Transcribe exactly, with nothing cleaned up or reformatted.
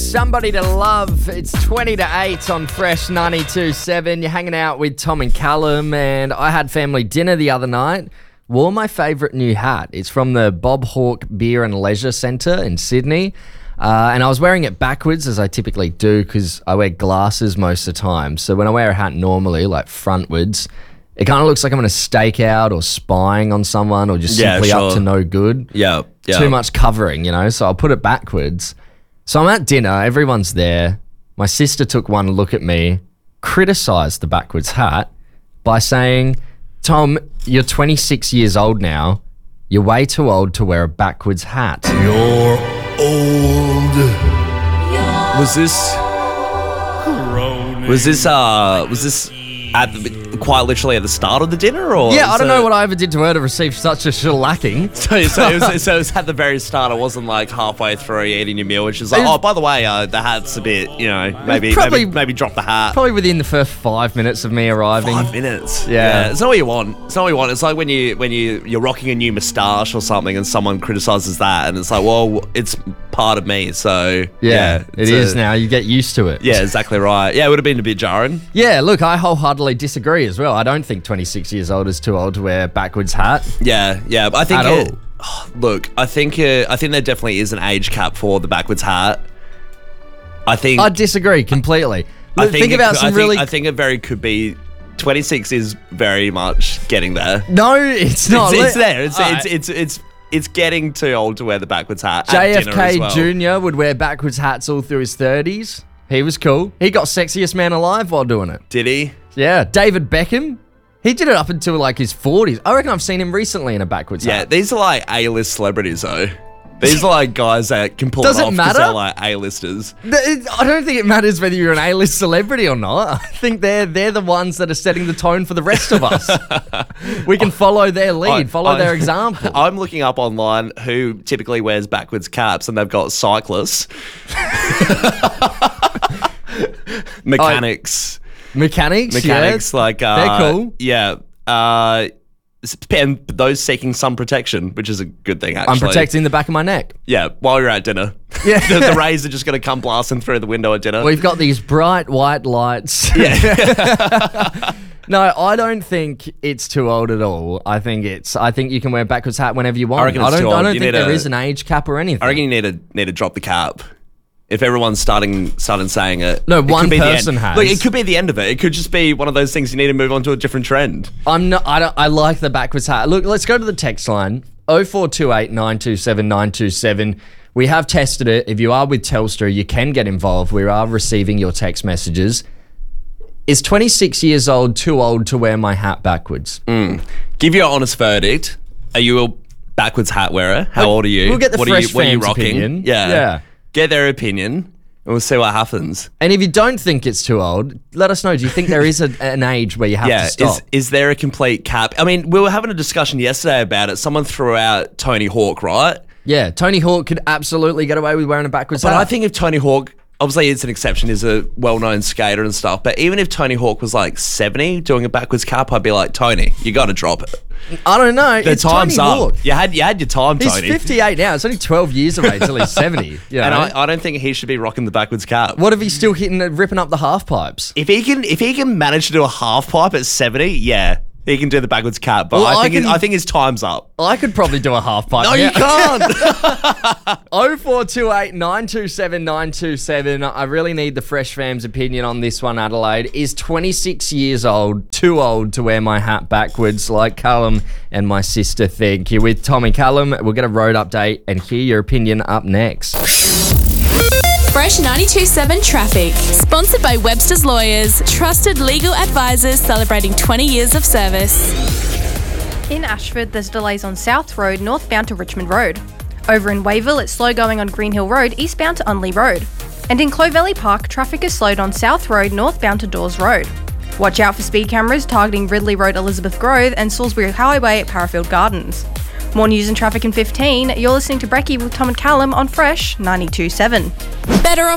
Somebody to Love. It's twenty to eight on Fresh ninety-two point seven. You're hanging out with Tom and Callum, and I had family dinner the other night. Wore my favourite new hat. It's from the Bob Hawke Beer and Leisure Centre in Sydney. Uh, and I was wearing it backwards, as I typically do, because I wear glasses most of the time. So when I wear a hat normally, like frontwards, it kind of looks like I'm going to stake out or spying on someone or just Yeah, simply sure. up to no good. Yeah, yeah. Too much covering, you know, so I'll put it backwards. So I'm at dinner, everyone's there. My sister took one look at me, criticised the backwards hat by saying, Tom, you're twenty-six years old now. You're way too old to wear a backwards hat. You're old. Was this? Was this? Uh, was this at the, quite literally at the start of the dinner, or? Yeah, I was don't it- know what I ever did to her to receive such a shellacking. So, so, it was, so it was at the very start. It wasn't like halfway through eating your meal, which is like, It was- oh, by the way, uh, the hat's a bit, you know, maybe, probably- maybe, maybe drop the hat. Probably within the first five minutes of me arriving. Five minutes. Yeah. It's not what you want. It's not what you want. It's like when you when you you're rocking a new moustache or something, and someone criticizes that, and it's like, well, it's part of me. So Yeah, yeah, it it's is a- now. You get used to it. Yeah, exactly right. Yeah, it would have been a bit jarring. Yeah, look, I wholeheartedly disagree as well. I don't think twenty-six years old is too old to wear a backwards hat. Yeah, yeah. But I think At it, all. oh, look, I think uh, I think there definitely is an age cap for the backwards hat. I think I disagree completely. I Look, think it about could- some I think, really... I think it very could be. twenty-six is very much getting there. No, it's not. It's, it's Let- there. It's, All it's right. it's it's it's getting too old to wear the backwards hat. at J F dinner K as well. Junior would wear backwards hats all through his thirties. He was cool. He got sexiest man alive while doing it. Did he? Yeah, David Beckham. He did it up until like his forties. I reckon I've seen him recently in a backwards Yeah, hat. these are like A-list celebrities though. These are like guys that can pull Does it it off matter? because they're like A-listers. Th- it- I don't think it matters whether you're an A-list celebrity or not. I think they're they're the ones that are setting the tone for the rest of us. We can follow their lead, I- follow I- their example. I'm looking up online who typically wears backwards caps, and they've got cyclists, mechanics, Mechanics, mechanics yeah. like uh, They're cool. Yeah, uh, and those seeking sun protection, which is a good thing actually. I'm protecting the back of my neck. Yeah, while you're at dinner. Yeah. the, the rays are just going to come blasting through the window at dinner. We've got these bright white lights. yeah. No, I don't think it's too old at all. I think it's. I think you can wear a backwards hat whenever you want. I reckon I it's don't. too I old. don't You think need there a- is an age cap or anything. I reckon you need to need to drop the cap. If everyone's starting starting saying it, No, it could one be the person end. has. Look, it could be the end of it. It could just be one of those things you need to move on to a different trend. I'm not. I don't. I like the backwards hat. Look, let's go to the text line. oh four two eight, nine two seven, nine two seven. We have tested it. If you are with Telstra, you can get involved. We are receiving your text messages. Is twenty-six years old too old to wear my hat backwards? Give your honest verdict. Are you a backwards hat wearer? How We'll- old are you? we'll get the what fresh are you, what are you fans' rocking? opinion. Yeah. Yeah. Get their opinion, and we'll see what happens. And if you don't think it's too old, let us know. Do you think there is a, an age where you have Yeah, to stop? is is there a complete cap? I mean, we were having a discussion yesterday about it. Someone threw out Tony Hawk, right? Yeah, Tony Hawk could absolutely get away with wearing a backwards But hat. I think if Tony Hawk, obviously it's an exception, he's a well-known skater and stuff, but even if Tony Hawk was like seventy doing a backwards cap, I'd be like, Tony, you got to drop it. I don't know. The it's time's Tony up. Hawk. You had you had your time, He's Tony. fifty-eight now. It's only twelve years away till he's seventy. You And know? I, I don't think he should be rocking the backwards cap. What if he's still hitting, ripping up the half pipes? If he can if he can manage to do a half pipe at seventy, yeah, he can do the backwards cap. But Well, I I think can- his, I think his time's up. I could probably do a half pipe. No, you can't. oh four two eight, nine two seven, nine two seven. I really need the Fresh Fam's opinion on this one, Adelaide. Is twenty-six years old too old to wear my hat backwards like Callum and my sister think? You're with Tom and Callum. We'll get a road update and hear your opinion up next. Fresh ninety-two point seven Traffic. Sponsored by Webster's Lawyers. Trusted legal advisors celebrating twenty years of service. In Ashford, there's delays on South Road, northbound to Richmond Road. Over in Wayville, it's slow going on Green Hill Road, eastbound to Unley Road. And in Clovelly Park, traffic is slowed on South Road, northbound to Dawes Road. Watch out for speed cameras targeting Ridley Road, Elizabeth Grove, and Salisbury Highway at Parafield Gardens. More news and traffic in fifteen. You're listening to Brekkie with Tom and Callum on Fresh ninety-two point seven. Better